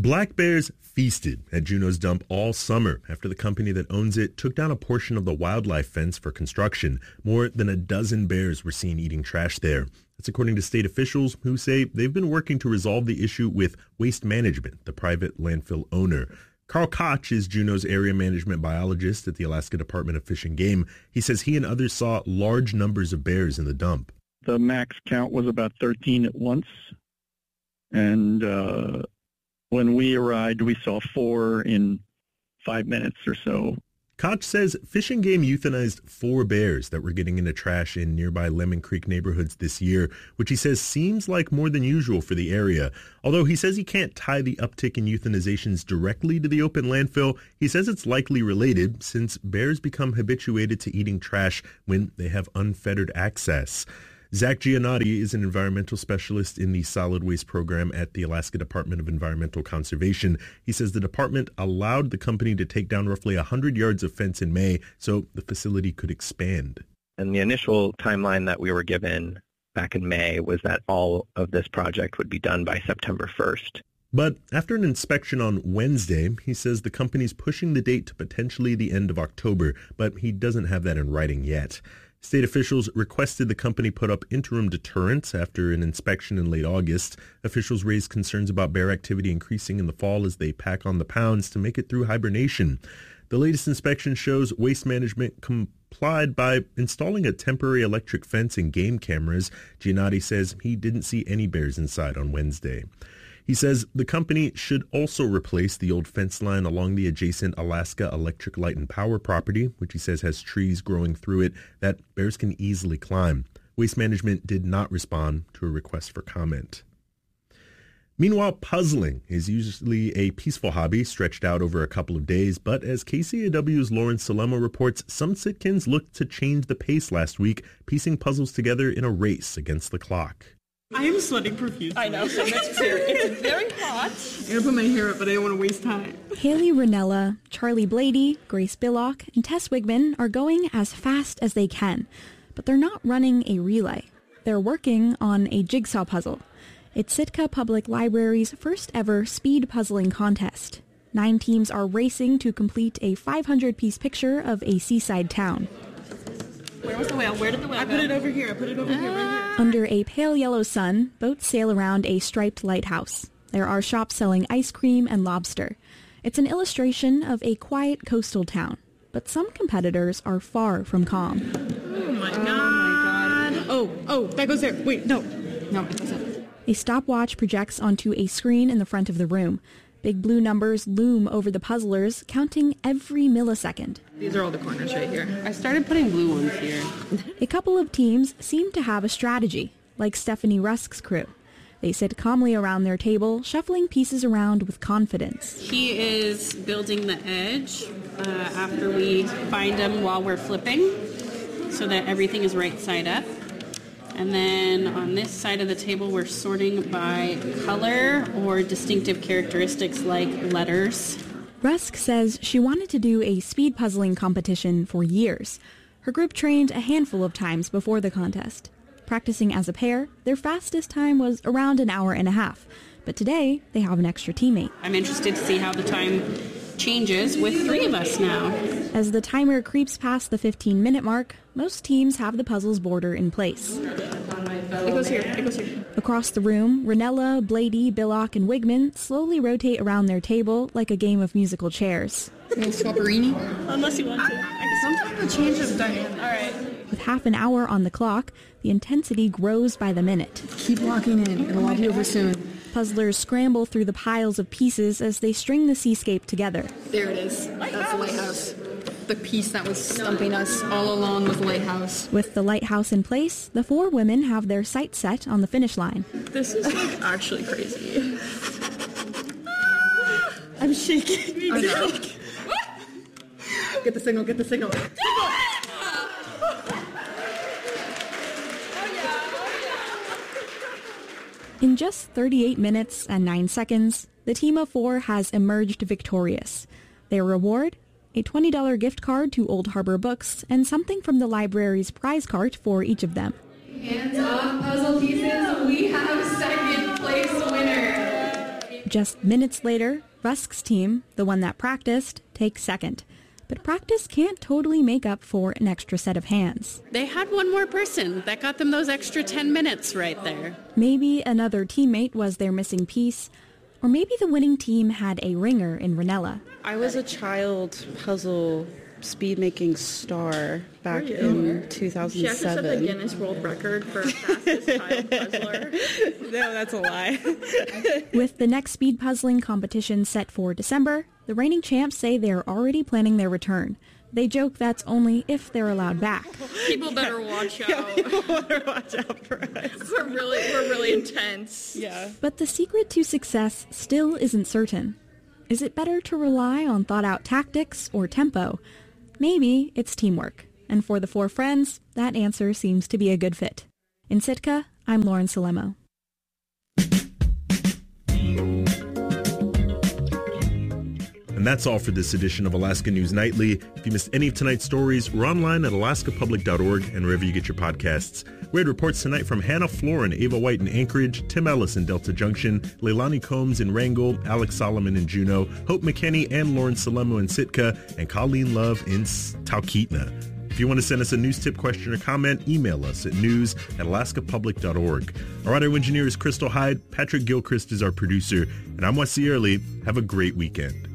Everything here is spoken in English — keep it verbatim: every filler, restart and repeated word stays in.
Black bears feasted at Juneau's dump all summer after the company that owns it took down a portion of the wildlife fence for construction. More than a dozen bears were seen eating trash there. That's according to state officials who say they've been working to resolve the issue with Waste Management, the private landfill owner. Carl Koch is Juneau's area management biologist at the Alaska Department of Fish and Game. He says he and others saw large numbers of bears in the dump. The max count was about thirteen at once, and uh, when we arrived, we saw four in five minutes or so. Koch says Fish and Game euthanized four bears that were getting into trash in nearby Lemon Creek neighborhoods this year, which he says seems like more than usual for the area. Although he says he can't tie the uptick in euthanizations directly to the open landfill, he says it's likely related since bears become habituated to eating trash when they have unfettered access. Zach Giannotti is an environmental specialist in the solid waste program at the Alaska Department of Environmental Conservation. He says the department allowed the company to take down roughly one hundred yards of fence in May so the facility could expand. And the initial timeline that we were given back in May was that all of this project would be done by September first. But after an inspection on Wednesday, he says the company's pushing the date to potentially the end of October, but he doesn't have that in writing yet. State officials requested the company put up interim deterrents after an inspection in late August. Officials raised concerns about bear activity increasing in the fall as they pack on the pounds to make it through hibernation. The latest inspection shows Waste Management complied by installing a temporary electric fence and game cameras. Giannotti says he didn't see any bears inside on Wednesday. He says the company should also replace the old fence line along the adjacent Alaska Electric Light and Power property, which he says has trees growing through it that bears can easily climb. Waste Management did not respond to a request for comment. Meanwhile, puzzling is usually a peaceful hobby stretched out over a couple of days, but as K C A W's Lauren Salemo reports, some Sitkins looked to change the pace last week, piecing puzzles together in a race against the clock. I am sweating profusely. I know, so much too. It's very hot. I'm going to put my hair up, but I don't want to waste time. Haley Ranella, Charlie Blady, Grace Billock, and Tess Wigman are going as fast as they can, but they're not running a relay. They're working on a jigsaw puzzle. It's Sitka Public Library's first ever speed puzzling contest. Nine teams are racing to complete a five hundred piece picture of a seaside town. Where was the whale? Where did the whale I go? put it over here. I put it over here, right here. Under a pale yellow sun, boats sail around a striped lighthouse. There are shops selling ice cream and lobster. It's an illustration of a quiet coastal town, but some competitors are far from calm. Oh my god. Oh my god. Oh, oh, that goes there. Wait, no. No, it doesn't. A stopwatch projects onto a screen in the front of the room. Big blue numbers loom over the puzzlers, counting every millisecond. These are all the corners right here. I started putting blue ones here. A couple of teams seem to have a strategy, like Stephanie Rusk's crew. They sit calmly around their table, shuffling pieces around with confidence. He is building the edge uh, after we bind them while we're flipping, so that everything is right side up. And then on this side of the table, we're sorting by color or distinctive characteristics like letters. Rusk says she wanted to do a speed puzzling competition for years. Her group trained a handful of times before the contest. Practicing as a pair, their fastest time was around an hour and a half. But today, they have an extra teammate. I'm interested to see how the time changes with three of us now. As the timer creeps past the fifteen minute mark, most teams have the puzzle's border in place. It goes here. It goes here. Across the room, Ranella, Blady, Billock, and Wigman slowly rotate around their table like a game of musical chairs. No swapperini? Unless you want to. Sometimes the change of dynamic. All right. With half an hour on the clock, the intensity grows by the minute. Keep locking in. It'll all be over soon. Puzzlers scramble through the piles of pieces as they string the seascape together. There it is. That's the lighthouse. The piece that was stumping us all along was the lighthouse. With the lighthouse in place, the four women have their sights set on the finish line. This is like actually crazy. I'm shaking. I know. Get the signal, get the signal. In just thirty-eight minutes and nine seconds, the team of four has emerged victorious. Their reward? A twenty dollars gift card to Old Harbor Books and something from the library's prize cart for each of them. Hands off puzzle pieces, we have second place winner. Just minutes later, Rusk's team, the one that practiced, takes second. But practice can't totally make up for an extra set of hands. They had one more person that got them those extra ten minutes right there. Maybe another teammate was their missing piece, or maybe the winning team had a ringer in Ranella. I was a child puzzle speed-making star back in two thousand seven. She actually set the Guinness World Record for fastest child puzzler. No, that's a lie. With the next speed puzzling competition set for December, the reigning champs say they're already planning their return. They joke that's only if they're allowed back. People better watch out. Yeah, people better watch out for us. We're really, we're really intense. Yeah. But the secret to success still isn't certain. Is it better to rely on thought-out tactics or tempo? Maybe it's teamwork. And for the four friends, that answer seems to be a good fit. In Sitka, I'm Lauren Salemo. And that's all for this edition of Alaska News Nightly. If you missed any of tonight's stories, we're online at alaska public dot org and wherever you get your podcasts. We had reports tonight from Hannah Floor and Ava White in Anchorage, Tim Ellis in Delta Junction, Leilani Combs in Wrangell, Alex Solomon in Juneau, Hope McKinney and Lauren Salemo in Sitka, and Colleen Love in Talkeetna. If you want to send us a news tip, question, or comment, email us at news at alaska public dot org. Our audio engineer is Crystal Hyde. Patrick Gilchrist is our producer. And I'm Wes Early. Have a great weekend.